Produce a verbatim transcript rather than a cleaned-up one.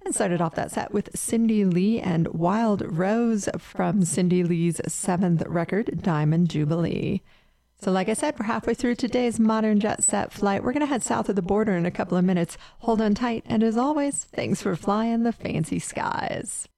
And started off that set with Cindy Lee and Wild Rose from Cindy Lee's seventh record, Diamond Jubilee. So like I said, we're halfway through today's Modern Jet Set flight. We're going to head south of the border in a couple of minutes. Hold on tight, and as always, thanks for flying the fancy skies.